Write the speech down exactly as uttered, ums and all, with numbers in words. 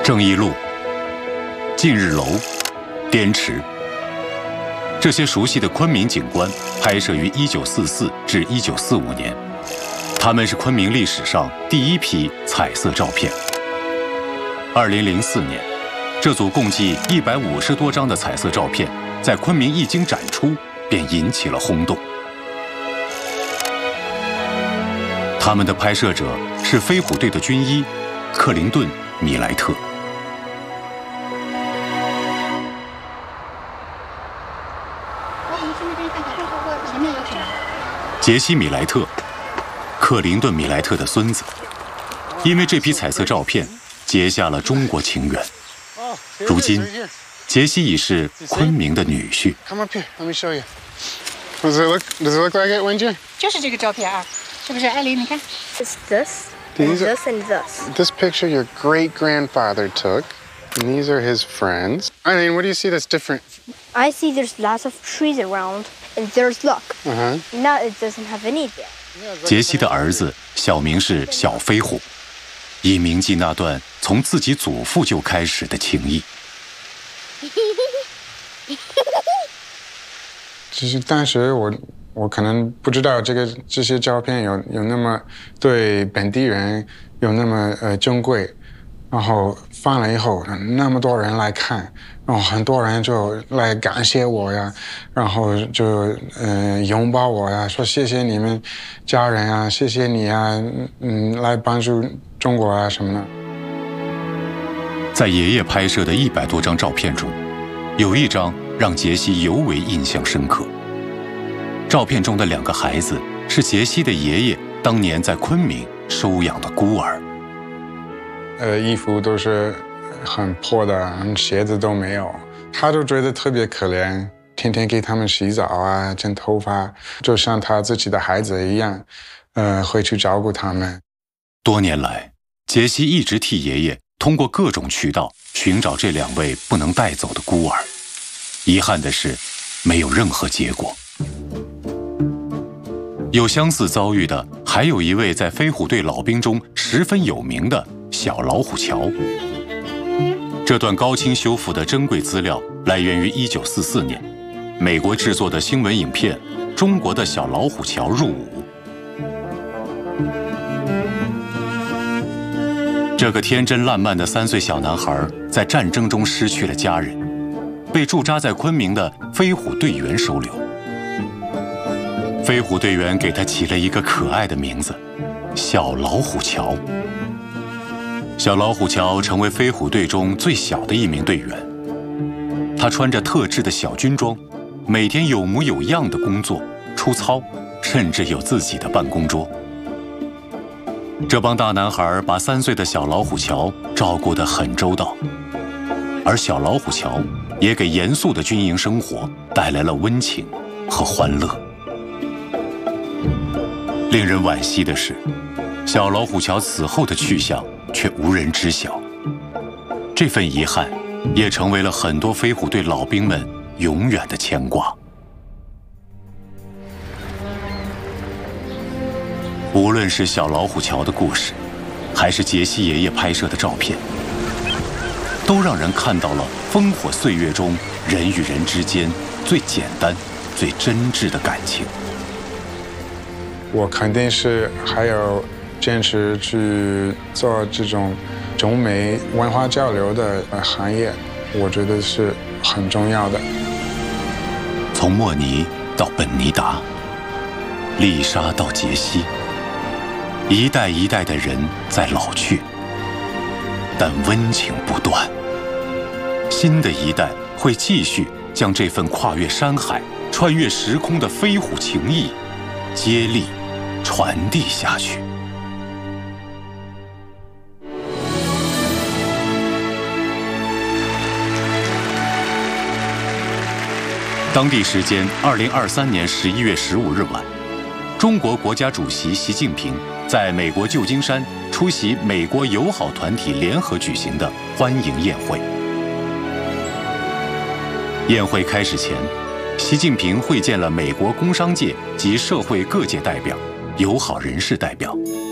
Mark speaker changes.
Speaker 1: 正义路、近日楼、滇池，这些熟悉的昆明景观拍摄于一九四四至一九四五年，它们是昆明历史上第一批彩色照片。二零零四年，这组共计一百五十多张的彩色照片，在昆明一经展出，便引起了轰动。他们的拍摄者是飞虎队的军医克林顿·米莱特。杰西·米莱特，克林顿·米莱特的孙子，因为这批彩色照片结下了中国情缘。如今，杰西已是昆明的女婿。
Speaker 2: Come up here, let me show you. Does it look? Does it look like it, Wenjie?
Speaker 3: 就是这个照片啊，是不是？艾琳，你看。
Speaker 4: It's this, and
Speaker 2: These are-
Speaker 4: this, and this.
Speaker 2: This picture your great grandfather took, and these are his friends. Eileen, what do you see that's different?
Speaker 4: I see there's lots of trees around, and there's luck.
Speaker 2: Uh huh.
Speaker 4: Now it doesn't have any there.
Speaker 1: 杰西的儿子小名是小飞虎，以铭记那段从自己祖父就开始的情谊。
Speaker 2: 其实当时我我可能不知道这个这些照片有有那么对本地人有那么呃珍贵，然后放了以后那么多人来看，然后很多人就来感谢我呀，然后就呃拥抱我呀，说谢谢你们家人啊，谢谢你啊，嗯，来帮助中国啊什么的。
Speaker 1: 在爷爷拍摄的一百多张照片中，有一张让杰西尤为印象深刻。照片中的两个孩子是杰西的爷爷当年在昆明收养的孤儿。
Speaker 2: 呃，衣服都是很破的，鞋子都没有，他就觉得特别可怜，天天给他们洗澡啊，剪头发，就像他自己的孩子一样，呃，会去照顾他们。
Speaker 1: 多年来，杰西一直替爷爷通过各种渠道寻找这两位不能带走的孤儿。遗憾的是，没有任何结果。有相似遭遇的，还有一位在飞虎队老兵中十分有名的小老虎桥。这段高清修复的珍贵资料来源于一九四四年，美国制作的新闻影片《中国的小老虎桥入伍》。这个天真烂漫的三岁小男孩在战争中失去了家人，被驻扎在昆明的飞虎队员收留。飞虎队员给他起了一个可爱的名字——小老虎桥。小老虎桥成为飞虎队中最小的一名队员，他穿着特制的小军装，每天有模有样的工作、出操，甚至有自己的办公桌。这帮大男孩把三岁的小老虎桥照顾得很周到，而小老虎桥也给严肃的军营生活带来了温情和欢乐。令人惋惜的是，小老虎桥此后的去向却无人知晓。这份遗憾也成为了很多飞虎队老兵们永远的牵挂。无论是小老虎桥的故事，还是杰西爷爷拍摄的照片，都让人看到了烽火岁月中人与人之间最简单、最真挚的感情。
Speaker 2: 我肯定是还有坚持去做这种中美文化交流的行业，我觉得是很重要的。
Speaker 1: 从莫尼到本尼达，丽莎到杰西，一代一代的人在老去，但温情不断。新的一代会继续将这份跨越山海、穿越时空的飞虎情谊接力传递下去。当地时间二零二三年十一月十五日晚，中国国家主席习近平在美国旧金山出席美国友好团体联合举行的欢迎宴会。宴会开始前，习近平会见了美国工商界及社会各界代表、友好人士代表，